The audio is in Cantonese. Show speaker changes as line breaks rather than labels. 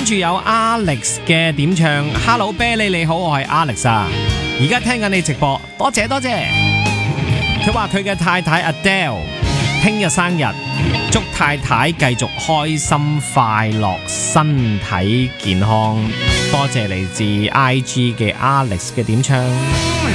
住有 Alex 嘅點唱 Hello Billy 你好，我係 Alex 啊，而家聽緊你直播，多謝多謝。佢話佢嘅太太 Adele 聽日生日，祝太太繼續開心快樂，身體健康。多謝嚟自 IG 嘅 Alex 嘅點唱。